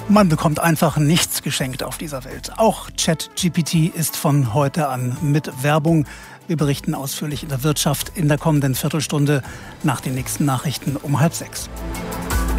Man bekommt einfach nichts geschenkt auf dieser Welt. Auch ChatGPT ist von heute an mit Werbung. Wir berichten ausführlich in der Wirtschaft in der kommenden Viertelstunde nach den nächsten Nachrichten um 5:30.